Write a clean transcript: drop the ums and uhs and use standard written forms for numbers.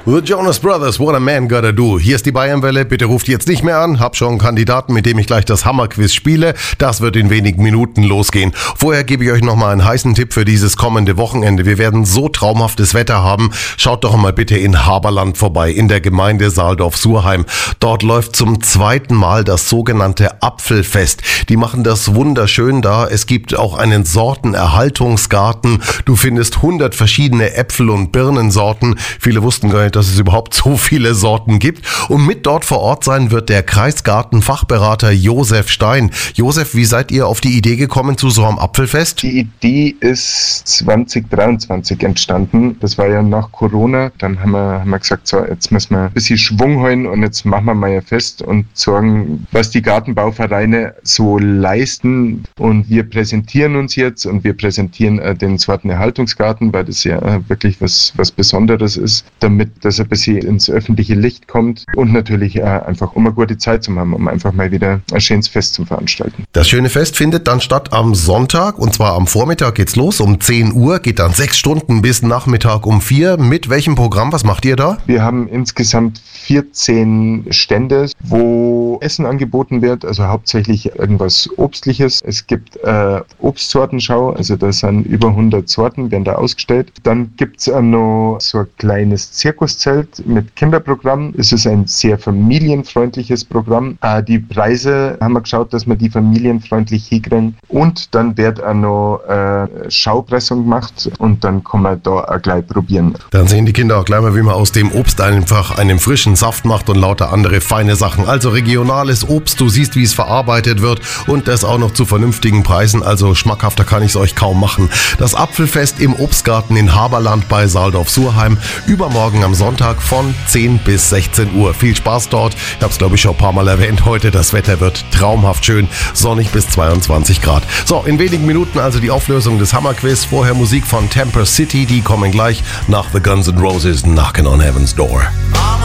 The Jonas Brothers, What a Man Gotta Do. Hier ist die Bayernwelle. Bitte ruft jetzt nicht mehr an. Hab schon einen Kandidaten, mit dem ich gleich das Hammerquiz spiele. Das wird in wenigen Minuten losgehen. Vorher gebe ich euch nochmal einen heißen Tipp für dieses kommende Wochenende. Wir werden so traumhaftes Wetter haben. Schaut doch mal bitte in Haberland vorbei, in der Gemeinde Saaldorf-Surheim. Dort läuft zum zweiten Mal das sogenannte Apfelfest. Die machen das wunderschön da. Es gibt auch einen Sortenerhaltungsgarten. Du findest 100 verschiedene Äpfel- und Birnensorten. Viele wussten gar nicht, dass es überhaupt so viele Sorten gibt. Und mit dort vor Ort sein wird der Kreisgarten-Fachberater Josef Stein. Josef, wie seid ihr auf die Idee gekommen zu so einem Apfelfest? Die Idee ist 2023 entstanden. Das war ja nach Corona. Dann haben wir gesagt, so, jetzt müssen wir ein bisschen Schwung holen und jetzt machen wir mal ein Fest und sagen, was die Gartenbauvereine so leisten. Und wir präsentieren uns jetzt und wir präsentieren den Sortenerhaltungsgarten, weil das ja wirklich was Besonderes ist, damit das ein bisschen ins öffentliche Licht kommt und natürlich einfach, um eine gute Zeit zu haben, um einfach mal wieder ein schönes Fest zu veranstalten. Das schöne Fest findet dann statt am Sonntag und zwar am Vormittag geht's los, um 10 Uhr, geht dann 6 Stunden bis Nachmittag um 4. Mit welchem Programm? Was macht ihr da? Wir haben insgesamt 14 Stände, wo Essen angeboten wird, also hauptsächlich irgendwas Obstliches. Es gibt Obstsortenschau, also da sind über 100 Sorten, werden da ausgestellt. Dann gibt's noch so ein kleines Zirkuszelt mit Kinderprogramm. Es ist ein sehr familienfreundliches Programm. Die Preise haben wir geschaut, dass wir die familienfreundlich hinkriegen. Und dann wird auch noch Schaupressung gemacht und dann kann man da auch gleich probieren. Dann sehen die Kinder auch gleich mal, wie man aus dem Obst einfach einen frischen Saft macht und lauter andere feine Sachen. Also regionales Obst, du siehst, wie es verarbeitet wird und das auch noch zu vernünftigen Preisen. Also schmackhafter kann ich es euch kaum machen. Das Apfelfest im Obstgarten in Haberland bei Saaldorf-Surheim. Übermorgen am Sonntag von 10 bis 16 Uhr. Viel Spaß dort. Ich habe es, glaube ich, schon ein paar Mal erwähnt heute. Das Wetter wird traumhaft schön. Sonnig bis 22 Grad. So, in wenigen Minuten also die Auflösung des Hammerquiz. Vorher Musik von Temper City. Die kommen gleich nach The Guns N' Roses Knockin' on Heaven's Door.